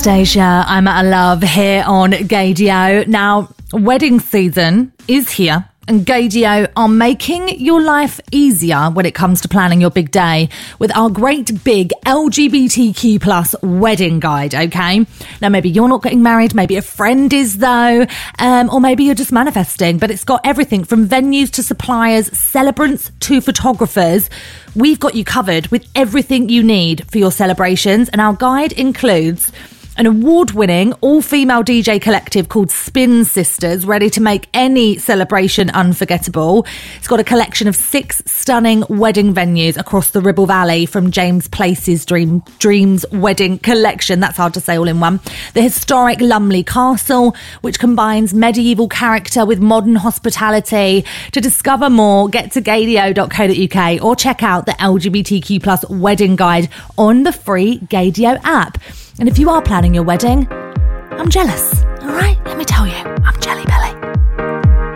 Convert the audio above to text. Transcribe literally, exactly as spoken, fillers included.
Anastasia, I'm at a love here on Gaydio. Now, wedding season is here, and Gaydio are making your life easier when it comes to planning your big day with our great big L G B T Q plus wedding guide, okay? Now, maybe you're not getting married, maybe a friend is though, um, or maybe you're just manifesting, but it's got everything from venues to suppliers, celebrants to photographers. We've got you covered with everything you need for your celebrations, and our guide includes an award-winning all-female D J collective called Spin Sisters, ready to make any celebration unforgettable. It's got a collection of six stunning wedding venues across the Ribble Valley, from James Place's Dream Dreams Wedding Collection, that's hard to say all in one, the historic Lumley Castle, which combines medieval character with modern hospitality. To discover more, get to gaydio dot co dot uk or check out the L G B T Q plus wedding guide on the free Gaydio app. And if you are planning your wedding, I'm jealous, all right? Let me tell you, I'm